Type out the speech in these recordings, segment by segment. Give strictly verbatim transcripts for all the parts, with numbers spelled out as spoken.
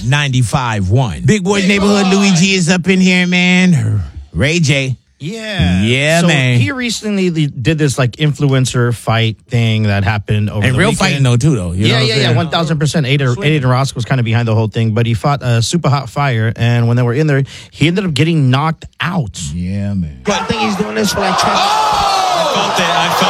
ninety-five point one. Big Boy's Neighborhood, Louis G is up in here, man. Ray J. Yeah. Yeah, so man. He recently did this like influencer fight thing that happened over and the real weekend. fighting though, too, though. You yeah, know yeah, yeah. one thousand percent. Aiden, Aiden Ross was kind of behind the whole thing, but he fought a super hot fire, and when they were in there, he ended up getting knocked out. Yeah, man. I think he's doing this for like trying. Oh! I felt it. I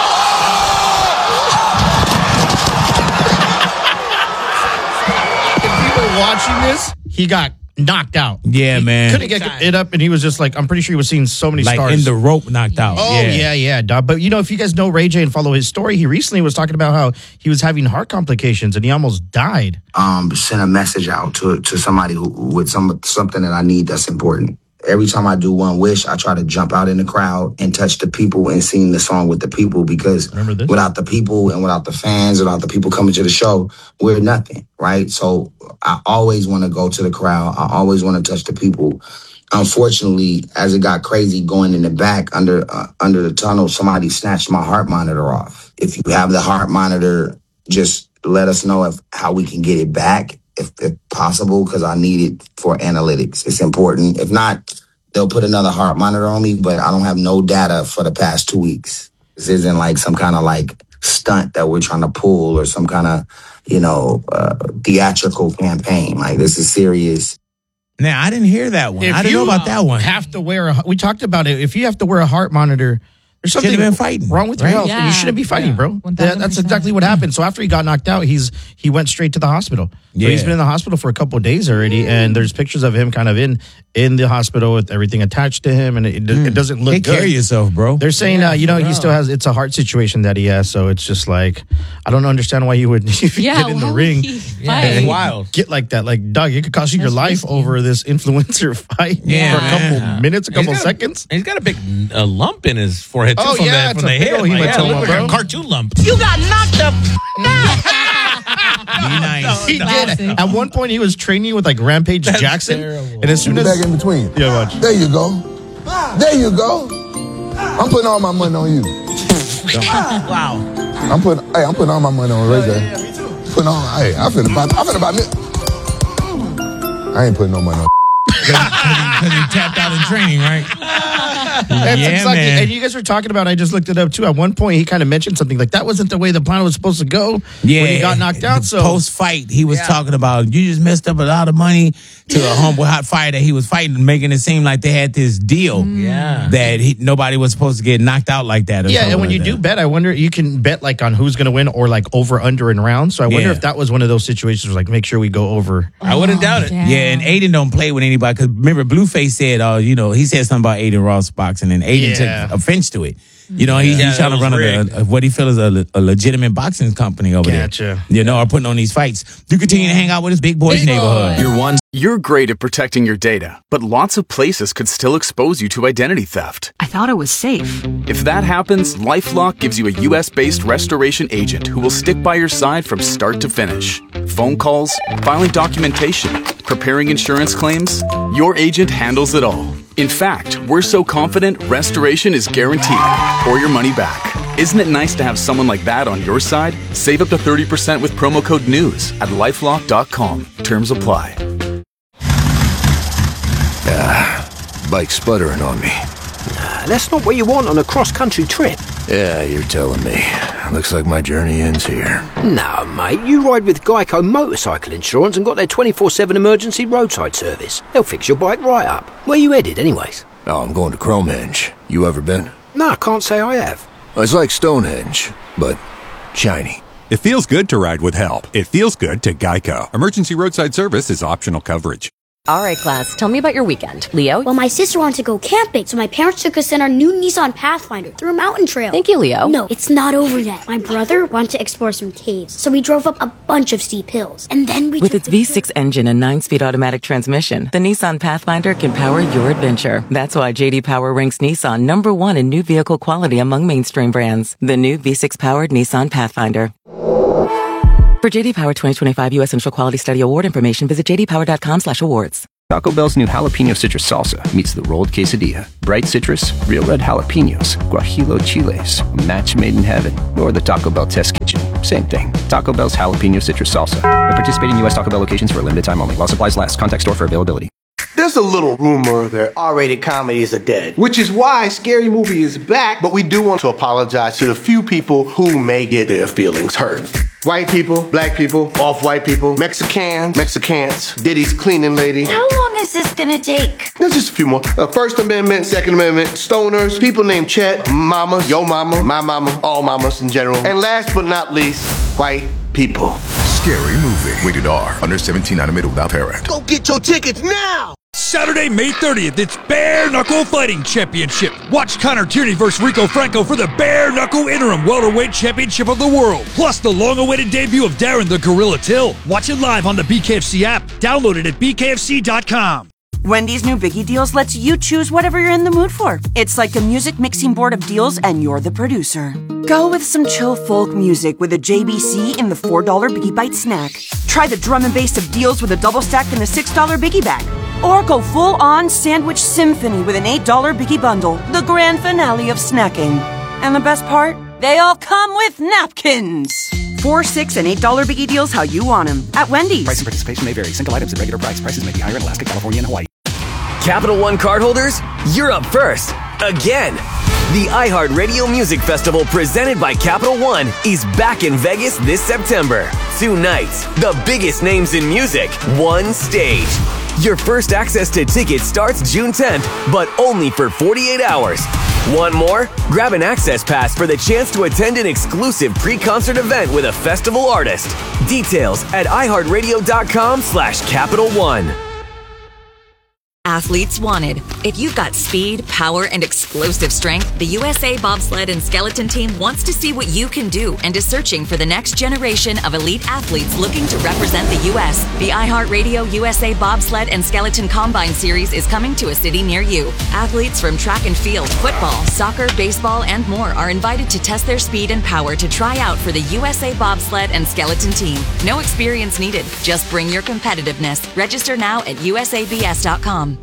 felt it. If you were watching this, he got knocked out. Yeah, he man. Couldn't get it up, and he was just like, I'm pretty sure he was seeing so many like stars. in the rope knocked out. Oh, yeah, yeah, yeah. Dog. But, you know, if you guys know Ray J and follow his story, he recently was talking about how he was having heart complications, and he almost died. Um, send a message out to to somebody who, with some something that I need that's important. Every time I do One Wish, I try to jump out in the crowd and touch the people and sing the song with the people, because without the people and without the fans, without the people coming to the show, we're nothing, right? So I always want to go to the crowd. I always want to touch the people. Unfortunately, as it got crazy going in the back under uh, under the tunnel, somebody snatched my heart monitor off. If you have the heart monitor, just let us know if how we can get it back. If, if possible, because I need it for analytics. It's important. If not, they'll put another heart monitor on me, but I don't have no data for the past two weeks. This isn't like some kind of like stunt that we're trying to pull or some kind of, you know, uh, theatrical campaign. Like, this is serious. Now, I didn't hear that one. If I didn't you know about that one. have to wear a, we talked about it. If you have to wear a heart monitor, there's something Should've been fighting, wrong with right? your health, and you Yeah. shouldn't be fighting, Yeah. bro. That, that's exactly what happened. So after he got knocked out, he's he went straight to the hospital. So Yeah. he's been in the hospital for a couple of days already, and there's pictures of him kind of in in the hospital with everything attached to him, and it, it doesn't look Take good. care of yourself, bro. They're saying, uh, you know, he still has, it's a heart situation that he has, so it's just like, I don't understand why you would Yeah, get in the why would ring he Yeah, fight? it's wild. get like that. Like, Doug, it could cost you your That's life risky. over this influencer fight Yeah, for a couple man. minutes, a He's couple got a- seconds. He's got a big uh, lump in his forehead, too, Oh, from yeah, the, it's from a the big head. old Like, yeah, hematoma, it looked like bro. a cartoon lump. You got knocked up. Be nice. He did. Classic. At one point, he was training with like Rampage Jackson, terrible. and as soon as Back in between. yeah, watch. There you go. There you go. I'm putting all my money on you. Wow. I'm putting. Hey, I'm putting all my money on Ray J. Yeah, me too. Putting all. Hey, I finna buy. I finna buy me. I ain't putting no money on. Because he tapped out in training, right? That's Yeah, exactly. man. And you guys were talking about, I just looked it up too. At one point, he kind of mentioned something like that wasn't the way the plan was supposed to go Yeah, when he got knocked out. So post fight, he was talking about you just messed up a lot of money to a humble hot fire that he was fighting, making it seem like they had this deal Yeah. that he, nobody was supposed to get knocked out like that. Or yeah, something and when like you do that. bet, I wonder you can bet like on who's going to win or like over under in rounds. So I wonder Yeah. if that was one of those situations where like make sure we go over. I wouldn't doubt it. damn. Yeah, and Aiden don't play with anybody because remember Blueface said, uh, you know, he said something about Aiden Ross boxing, and Aiden Yeah. took offense to it. You know, he, Yeah, he's trying that to run was a, rigged. a, what he feels is a, le- a legitimate boxing company over Gotcha. there. You know, or putting on these fights. You continue to hang out with his Big Boys Neighborhood. You're one. You're great at protecting your data, but lots of places could still expose you to identity theft. I thought it was safe. If that happens, LifeLock gives you a U S-based restoration agent who will stick by your side from start to finish. Phone calls, filing documentation, preparing insurance claims, your agent handles it all. In fact, we're so confident restoration is guaranteed or your money back. Isn't it nice to have someone like that on your side? Save up to thirty percent with promo code NEWS at lifelock dot com. Terms apply. Bike sputtering on me. That's not what you want on a cross-country trip. Yeah, you're telling me. Looks like my journey ends here. No, mate. You ride with Geico Motorcycle Insurance and got their twenty-four seven emergency roadside service. They'll fix your bike right up. Where you headed, anyways? Oh, I'm going to Cromehenge. You ever been? No, I can't say I have. It's like Stonehenge, but shiny. It feels good to ride with help. It feels good to Geico. Emergency roadside service is optional coverage. All right, class, tell me about your weekend. Leo? Well, my sister wanted to go camping, so my parents took us in our new Nissan Pathfinder through a mountain trail. Thank you, Leo. No, it's not over yet. My brother wanted to explore some caves, so we drove up a bunch of steep hills. And then we With took its V six engine and nine-speed automatic transmission, the Nissan Pathfinder can power your adventure. That's why J D Power ranks Nissan number one in new vehicle quality among mainstream brands. The new V six-powered Nissan Pathfinder. For J D Power twenty twenty-five U S Central Quality Study Award information, visit j d power dot com slash awards. Taco Bell's new jalapeno citrus salsa meets the rolled quesadilla. Bright citrus, real red jalapenos, guajillo chiles, a match made in heaven, or the Taco Bell test kitchen. Same thing. Taco Bell's jalapeno citrus salsa. At participating U S Taco Bell locations for a limited time only. While supplies last. Contact store for availability. There's a little rumor that R-rated comedies are dead, which is why Scary Movie is back, but we do want to apologize to the few people who may get their feelings hurt. White people, black people, off-white people, Mexicans, Mexicans, Diddy's cleaning lady. How long is this gonna take? There's just a few more. Uh, First Amendment, Second Amendment, stoners, people named Chet, mama, yo mama, my mama, all mamas in general. And last but not least, white people. Scary Movie. Rated R. Under seventeen, animated without parent. Go get your tickets now! Saturday, May thirtieth, it's Bare Knuckle Fighting Championship. Watch Connor Tierney versus Rico Franco for the Bare Knuckle Interim Welterweight Championship of the World. Plus the long-awaited debut of Darren the Gorilla Till. Watch it live on the B K F C app. Download it at B K F C dot com. Wendy's new Biggie Deals lets you choose whatever you're in the mood for. It's like a music mixing board of deals and you're the producer. Go with some chill folk music with a J B C in the four dollar Biggie Bite snack. Try the drum and bass of deals with a double stack in the six dollar Biggie Bag. Or go full-on sandwich symphony with an eight dollar Biggie Bundle, the grand finale of snacking. And the best part? They all come with napkins. Four, six, and eight dollar Biggie Deals how you want them at Wendy's. Price and participation may vary. Single items at regular price. Prices may be higher in Alaska, California, and Hawaii. Capital One cardholders, you're up first. Again. The iHeartRadio Music Festival presented by Capital One is back in Vegas this September. Two nights, the biggest names in music, one stage. Your first access to tickets starts June tenth, but only for forty-eight hours. Want more? Grab an access pass for the chance to attend an exclusive pre-concert event with a festival artist. Details at iHeartRadio.com slash Capital One. Athletes wanted. If you've got speed, power, and explosive strength, the U S A Bobsled and Skeleton Team wants to see what you can do and is searching for the next generation of elite athletes looking to represent the U S. The iHeartRadio U S A Bobsled and Skeleton Combine Series is coming to a city near you. Athletes from track and field, football, soccer, baseball, and more are invited to test their speed and power to try out for the U S A Bobsled and Skeleton Team. No experience needed. Just bring your competitiveness. Register now at U S A B S dot com.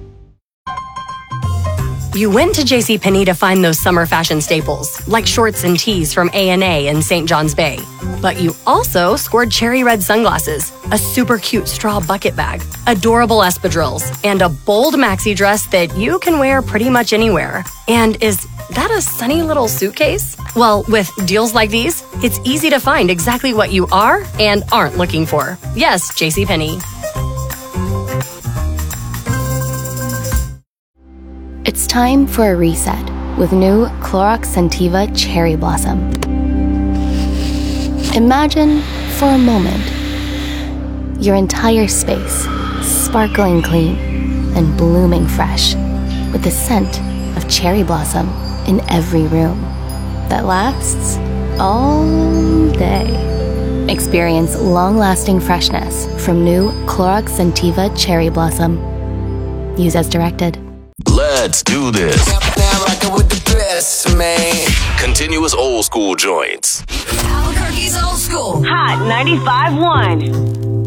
You went to JCPenney to find those summer fashion staples, like shorts and tees from A and A in Saint John's Bay. But you also scored cherry red sunglasses, a super cute straw bucket bag, adorable espadrilles, and a bold maxi dress that you can wear pretty much anywhere. And is that a sunny little suitcase? Well, with deals like these, it's easy to find exactly what you are and aren't looking for. Yes, JCPenney. It's time for a reset with new Clorox Scentiva Cherry Blossom. Imagine, for a moment, your entire space sparkling clean and blooming fresh with the scent of cherry blossom in every room that lasts all day. Experience long-lasting freshness from new Clorox Scentiva Cherry Blossom. Use as directed. Let's do this. Continuous old school joints. Albuquerque's old school. Hot ninety-five point one.